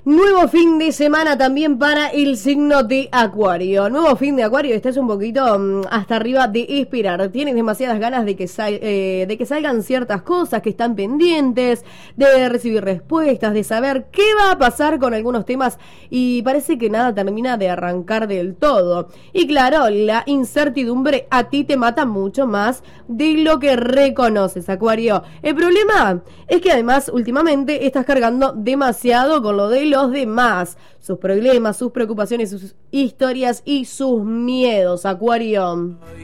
Nuevo fin de semana también para el signo de Acuario. Nuevo fin de Acuario, estás un poquito hasta arriba de esperar. Tienes demasiadas ganas de que salgan ciertas cosas que están pendientes, de recibir respuestas, de saber qué va a pasar con algunos temas y parece que nada termina de arrancar del todo. Y claro, la incertidumbre a ti te mata mucho más de lo que reconoces, Acuario. El problema es que además últimamente estás cargando demasiado con lo de los demás, sus problemas, sus preocupaciones, sus historias y sus miedos, Acuario.